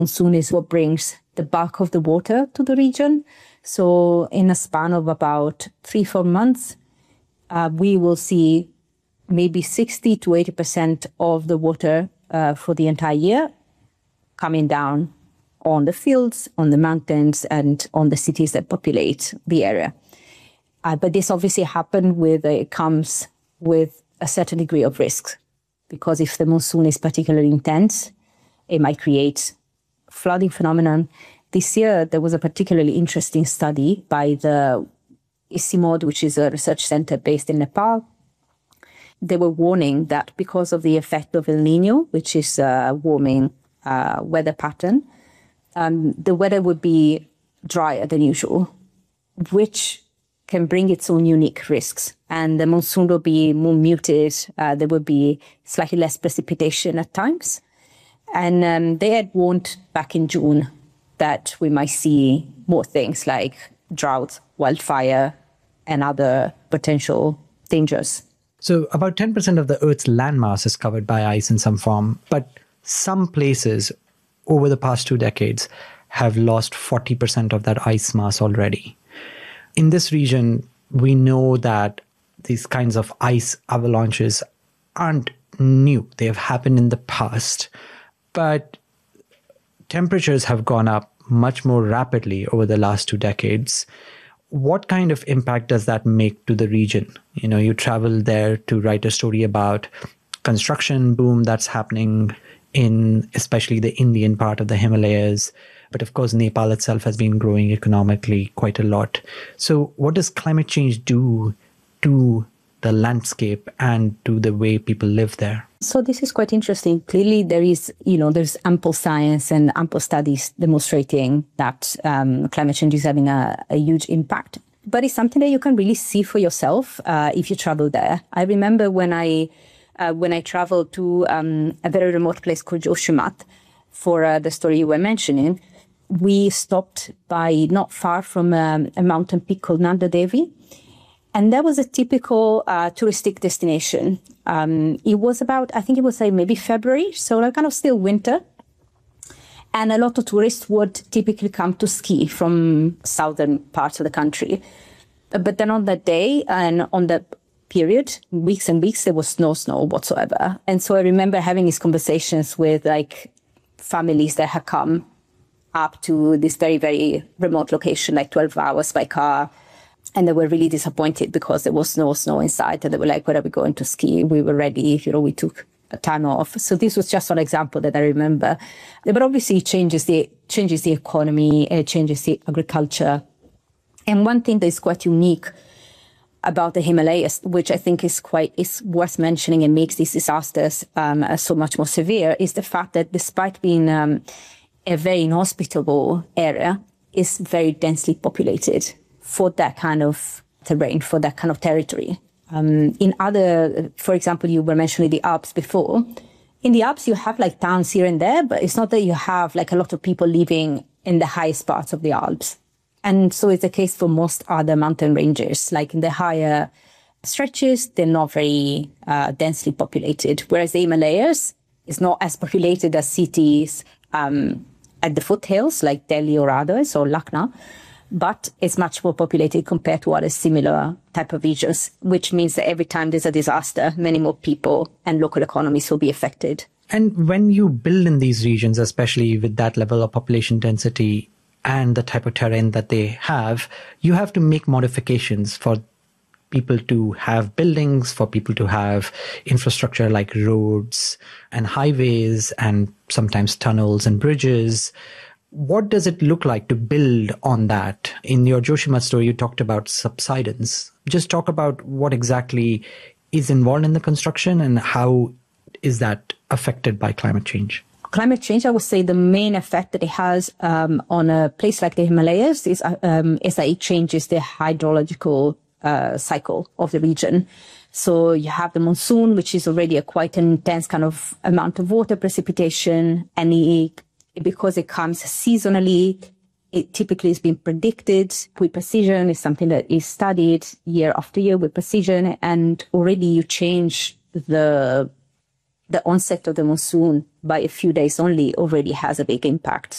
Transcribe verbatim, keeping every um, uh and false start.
monsoon is what brings the bulk of the water to the region. So in a span of about three, four months, uh, we will see maybe sixty to eighty percent of the water uh, for the entire year coming down on the fields, on the mountains, and on the cities that populate the area. Uh, but this obviously happened with, uh, it comes with a certain degree of risk, because if the monsoon is particularly intense, it might create flooding phenomenon. This year, there was a particularly interesting study by the ICIMOD, which is a research center based in Nepal. They were warning that because of the effect of El Nino, which is a warming uh, weather pattern, um, the weather would be drier than usual, which can bring its own unique risks. And the monsoon will be more muted. Uh, there will be slightly less precipitation at times. And um, they had warned back in June that we might see more things like drought, wildfire, and other potential dangers. So about ten percent of the Earth's landmass is covered by ice in some form, but some places over the past two decades have lost forty percent of that ice mass already. In this region, we know that these kinds of ice avalanches aren't new. They have happened in the past, but temperatures have gone up much more rapidly over the last two decades. What kind of impact does that make to the region? You know, you travel there to write a story about construction boom that's happening in especially the Indian part of the Himalayas. But of course, Nepal itself has been growing economically quite a lot. So what does climate change do to the landscape and to the way people live there? So this is quite interesting. Clearly, there is, you know, there's ample science and ample studies demonstrating that um, climate change is having a, a huge impact. But it's something that you can really see for yourself uh, if you travel there. I remember when I uh, when I traveled to um, a very remote place called Joshimath for uh, the story you were mentioning. We stopped by not far from um, a mountain peak called Nanda Devi. And that was a typical uh, touristic destination. Um, it was about, I think it was like maybe February, so like kind of still winter. And a lot of tourists would typically come to ski from southern parts of the country. But then on that day and on that period, weeks and weeks, there was no snow whatsoever. And so I remember having these conversations with like families that had come up to this very, very remote location, like twelve hours by car. And they were really disappointed because there was no snow inside. And they were like, where are we going to ski? We were ready, you know, we took a time off. So this was just one example that I remember. But obviously it changes the, changes the economy, it changes the agriculture. And one thing that is quite unique about the Himalayas, which I think is quite is worth mentioning and makes these disasters um, so much more severe, is the fact that despite being um, a very inhospitable area, is very densely populated for that kind of terrain, for that kind of territory. Um, in other, for example, you were mentioning the Alps before. In the Alps, you have like towns here and there, but it's not that you have like a lot of people living in the highest parts of the Alps. And so it's the case for most other mountain ranges. Like in the higher stretches, they're not very uh, densely populated, whereas the Himalayas is not as populated as cities um, at the foothills, like Delhi or others, or Lucknow. But it's much more populated compared to other similar type of regions, which means that every time there's a disaster, many more people and local economies will be affected. And when you build in these regions, especially with that level of population density and the type of terrain that they have, you have to make modifications for people to have buildings, for people to have infrastructure like roads and highways and sometimes tunnels and bridges. What does it look like to build on that? In your Joshimath story, you talked about subsidence. Just talk about what exactly is involved in the construction and how is that affected by climate change? Climate change, I would say the main effect that it has um, on a place like the Himalayas is, um, is that it changes the hydrological uh, cycle of the region. So you have the monsoon, which is already a quite an intense kind of amount of water precipitation, and it because it comes seasonally, it typically is being predicted with precision. It's something that is studied year after year with precision. And already you change the the onset of the monsoon by a few days only already has a big impact.